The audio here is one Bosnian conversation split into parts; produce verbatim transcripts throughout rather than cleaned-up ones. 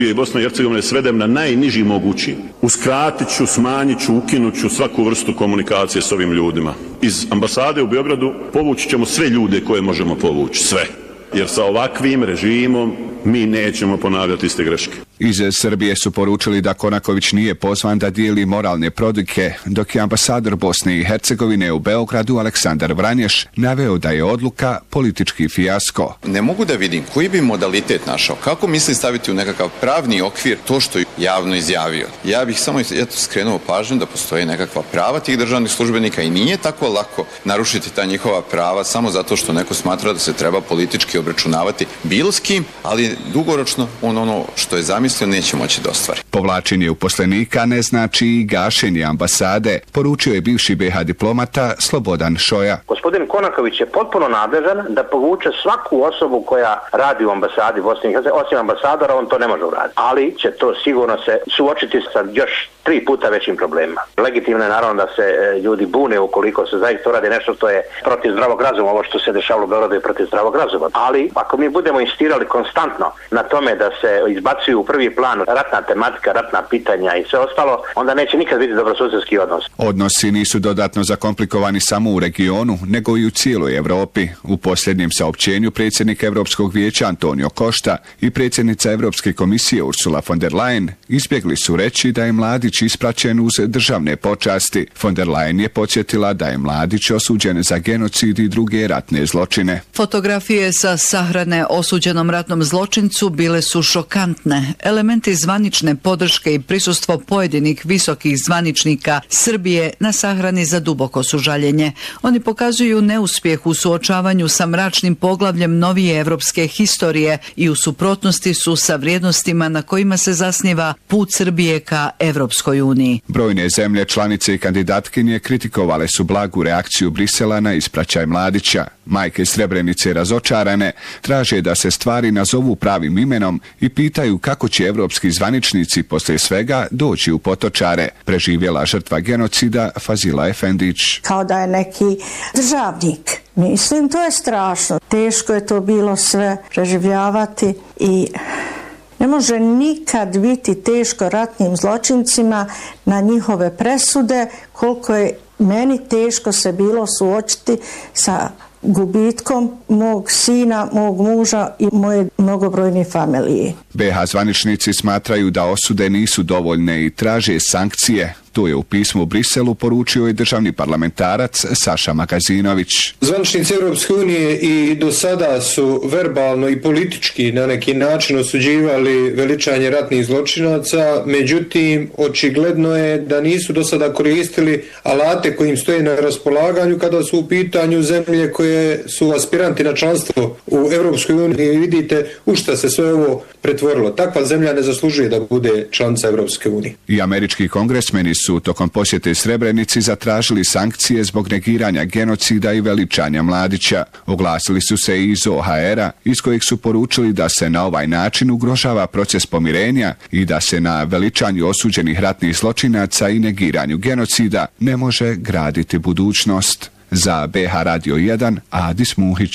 i Bosna i Hercegovina svedem na najniži mogući. Uskratit ću, smanjit ću, ukinut ću svaku vrstu komunikacije s ovim ljudima. Iz ambasade u Beogradu povući ćemo sve ljude koje možemo povući, sve. Jer sa ovakvim režimom mi nećemo ponavljati iste greške. Iz Srbije su poručili da Konaković nije pozvan da dijeli moralne prodike, dok je ambasador Bosne i Hercegovine u Beogradu Aleksandar Vranješ naveo da je odluka politički fijasko. Ne mogu da vidim koji bi modalitet našao, kako misli staviti u nekakav pravni okvir to što je javno izjavio. Ja bih samo eto skrenuo pažnju da postoji nekakva prava tih državnih službenika i nije tako lako narušiti ta njihova prava samo zato što neko smatra da se treba politički obračunavati bilo s kim, ali dugoročno on ono što je zamislio neće moći da ostvari. Povlačenje uposlenika ne znači i gašenje ambasade, poručio je bivši be ha diplomata Slobodan Šoja. Gospodin Konaković je potpuno nadležan da povuče svaku osobu koja radi u ambasadi Bosne i Hercegovine, osim ambasadora on to ne može uraditi. Ali će to sigurno se suočiti sa još tri puta većim problemima. Legitimno je naravno da se e, ljudi bune ukoliko se zaista uradi nešto što je protiv zdravog razuma, ovo što se dešavalo u Beogradu je protiv zdravog razuma. Ali ako mi budemo insistirali konstantno na tome da se izbacuju u prvi plan ratna tematika, ratna pitanja i sve ostalo, onda neće nikad biti dobrosusjedski odnos. Odnosi nisu dodatno zakomplikovani samo u regionu, nego i u cijeloj Evropi. U posljednjem saopćenju predsjednik Europskog vijeća Antonio Costa i predsjednica Europske komisije Ursula von der Leyen izbjegli su reći da je Mladić ispraćen uz državne počasti. Von der Leyen je podsjetila da je Mladić osuđen za genocid i druge ratne zločine. Fotografije sa sahrane osuđenom ratnom zločincu bile su šokantne. Elementi zvanične podrške i prisustvo pojedinih visokih zvaničnika Srbije na sahrani za duboko su žaljenje. Oni pokazuju neuspjeh u suočavanju sa mračnim poglavljem novije evropske historije i u suprotnosti su sa vrijednostima na kojima se zasniva put Srbije ka Evropskoj uniji. Brojne zemlje, članice i kandidatkinje kritikovale su blagu reakciju Brisela na ispraćaj Mladića. Majke Srebrenice razočarane traže da se stvari nazovu pravim imenom i pitaju kako će evropski zvaničnici poslije svega doći u potočare. Preživjela žrtva genocida Fazila Efendić. Kao da je neki državnik. Mislim, to je strašno. Teško je to bilo sve preživljavati i ne može nikad biti teško ratnim zločincima na njihove presude, koliko je meni teško se bilo suočiti sa gubitkom mog sina, mog muža i moje mnogobrojne familije. be ha zvaničnici smatraju da osude nisu dovoljne i traže sankcije. To je u pismu u Briselu poručio i državni parlamentarac Saša Magazinović. Zvaničnici Europske unije i do sada su verbalno i politički na neki način osuđivali veličanje ratnih zločinaca, međutim očigledno je da nisu do sada koristili alate kojim stoje na raspolaganju kada su u pitanju zemlje koje su aspiranti na članstvo u Europskoj uniji. Vidite u šta se sve ovo pretvorilo. Takva zemlja ne zaslužuje da bude članica Europske unije. I američki kongresmeni su tokom posjete Srebrenici zatražili sankcije zbog negiranja genocida i veličanja Mladića. Oglasili su se i iz o ha era, iz kojih su poručili da se na ovaj način ugrožava proces pomirenja i da se na veličanju osuđenih ratnih zločinaca i negiranju genocida ne može graditi budućnost. Za be ha Radio jedan, Adis Muhić.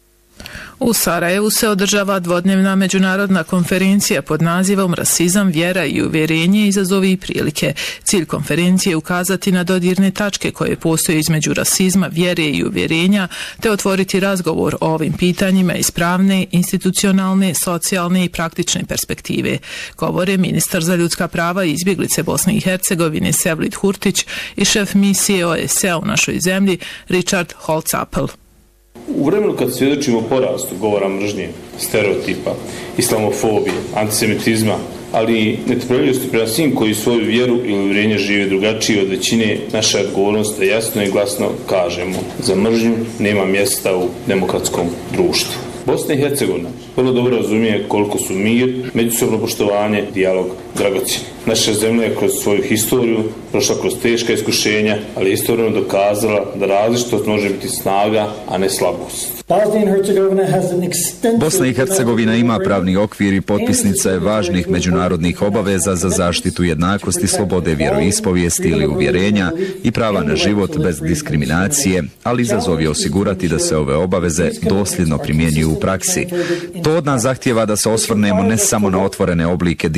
U Sarajevu se održava dvodnevna međunarodna konferencija pod nazivom Rasizam, vjera i uvjerenje, izazovi i prilike. Cilj konferencije je ukazati na dodirne tačke koje postoje između rasizma, vjere i uvjerenja, te otvoriti razgovor o ovim pitanjima iz pravne, institucionalne, socijalne i praktične perspektive. Govore ministar za ljudska prava i izbjeglice Bosne i Hercegovine Sevlid Hurtić i šef misije o es a u našoj zemlji Richard Holzapfel. U vremenu kad svjedočimo porastu govora mržnje, stereotipa, islamofobije, antisemitizma, ali i netrpeljivosti prema svim koji svoju vjeru ili uvjerenje žive drugačije od većine, naša odgovornost da jasno i glasno kažemo: za mržnju nema mjesta u demokratskom društvu. Bosna i Hercegovina vrlo dobro razumije koliko su mir, međusobno poštovanje, dijalog dragocjeni. Naša zemlja je kroz svoju historiju prošla kroz teška iskušenja, ali je istovremeno dokazala da različitost može biti snaga, a ne slabost. Bosna i Hercegovina ima pravni okvir i potpisnica je važnih međunarodnih obaveza za zaštitu jednakosti, slobode vjeroispovijesti ili uvjerenja i prava na život bez diskriminacije, ali izazov je osigurati da se ove obaveze dosljedno primjenjuju u praksi. To od nas zahtijeva da se osvrnemo ne samo na otvorene oblike